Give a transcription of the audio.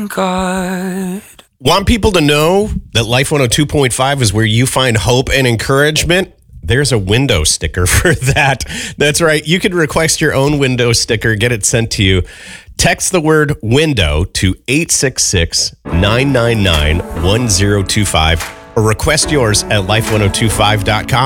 God. Want people to know that Life 102.5 is where you find hope and encouragement? There's a window sticker for that. That's right. You can request your own window sticker, get it sent to you. Text the word window to 866-999-1025 or request yours at life1025.com.